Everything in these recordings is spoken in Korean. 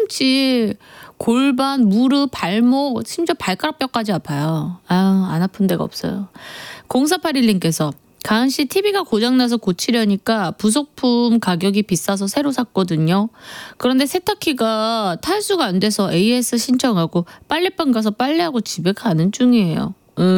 팔꿈치, 골반, 무릎, 발목, 심지어 발가락뼈까지 아파요. 아유, 안 아픈 데가 없어요. 0481님께서 가은씨 TV가 고장나서 고치려니까 부속품 가격이 비싸서 새로 샀거든요. 그런데 세탁기가 탈수가 안 돼서 AS 신청하고 빨래방 가서 빨래하고 집에 가는 중이에요.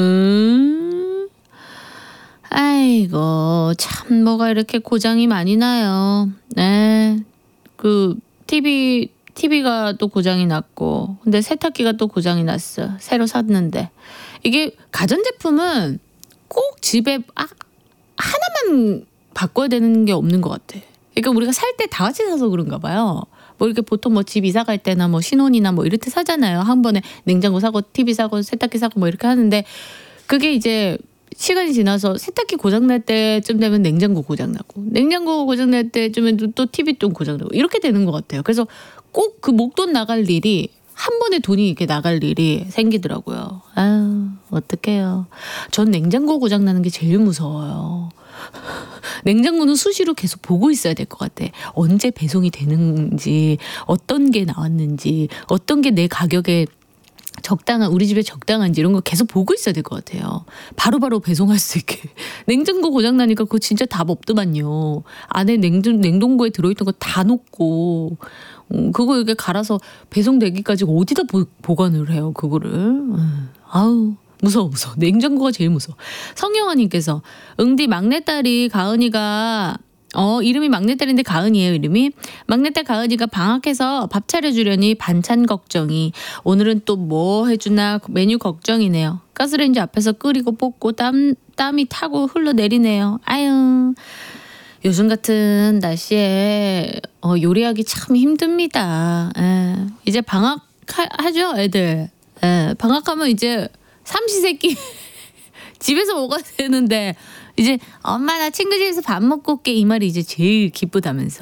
아이고 참 뭐가 이렇게 고장이 많이 나요. 네, 그 TV가 또 고장이 났고 근데 세탁기가 또 고장이 났어. 새로 샀는데 이게 가전제품은 꼭 집에 하나만 바꿔야 되는 게 없는 것 같아. 그러니까 우리가 살 때 다 같이 사서 그런가 봐요. 뭐 이렇게 보통 뭐 집 이사 갈 때나 뭐 신혼이나 뭐 이럴 때 사잖아요. 한 번에 냉장고 사고 TV 사고 세탁기 사고 뭐 이렇게 하는데 그게 이제 시간이 지나서 세탁기 고장날 때쯤 되면 냉장고 고장나고 냉장고 고장날 때쯤에도 또 TV 또 고장나고 이렇게 되는 것 같아요. 그래서 꼭 그 목돈 나갈 일이 한 번에 돈이 이렇게 나갈 일이 생기더라고요. 아유 어떡해요. 전 냉장고 고장나는 게 제일 무서워요. 냉장고는 수시로 계속 보고 있어야 될 것 같아. 언제 배송이 되는지 어떤 게 나왔는지 어떤 게 내 가격에 적당한 우리 집에 적당한지 이런 거 계속 보고 있어야 될 것 같아요. 바로바로 배송할 수 있게. 냉장고 고장나니까 그거 진짜 답 없더만요. 안에 냉동고에 들어있던 거 다 녹고 그거 이렇게 갈아서 배송되기까지 어디다 보관을 해요 그거를. 아우 무서워. 냉장고가 제일 무서워. 성영아님께서 응디 막내딸이 가은이가 이름이 막내딸인데 가은이에요 이름이. 막내딸 가은이가 방학해서 밥 차려주려니 반찬 걱정이. 오늘은 또 뭐 해주나 메뉴 걱정이네요. 가스레인지 앞에서 끓이고 볶고 땀이 타고 흘러내리네요. 아유 요즘 같은 날씨에 요리하기 참 힘듭니다. 이제 방학하죠 애들. 방학하면 이제 삼시세끼 집에서 먹어야 되는데 이제 엄마 나 친구 집에서 밥 먹고 올게 이 말이 이제 제일 기쁘다면서.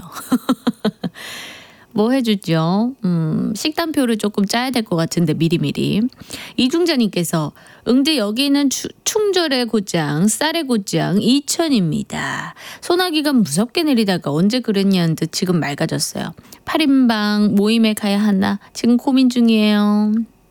뭐 해주죠? 식단표를 조금 짜야 될 것 같은데 미리미리. 이중자님께서 응대 여기는 충절의 곧장 쌀의 곧장 이천입니다. 소나기가 무섭게 내리다가 언제 그랬냐는 듯 지금 맑아졌어요. 8인방 모임에 가야 하나 지금 고민 중이에요.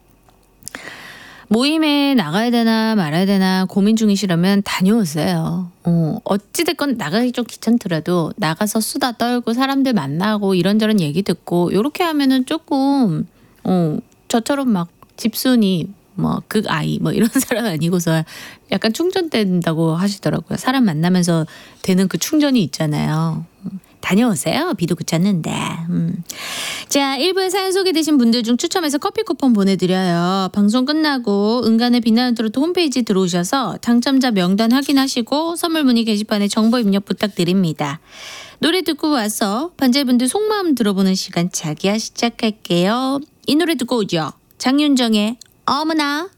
모임에 나가야 되나 말아야 되나 고민 중이시라면 다녀오세요. 어찌됐건 나가기 좀 귀찮더라도 나가서 수다 떨고 사람들 만나고 이런저런 얘기 듣고 이렇게 하면은 조금 저처럼 막 집순이 뭐 극아이 뭐 이런 사람 아니고서 약간 충전된다고 하시더라고요. 사람 만나면서 되는 그 충전이 있잖아요. 다녀오세요. 비도 그쳤는데. 자, 1부에 사연 소개되신 분들 중 추첨해서 커피 쿠폰 보내드려요. 방송 끝나고 은간의 빛나는 트로트 홈페이지 들어오셔서 당첨자 명단 확인하시고 선물 문의 게시판에 정보 입력 부탁드립니다. 노래 듣고 와서 반자분들 속마음 들어보는 시간 자기야 시작할게요. 이 노래 듣고 오죠. 장윤정의 어머나.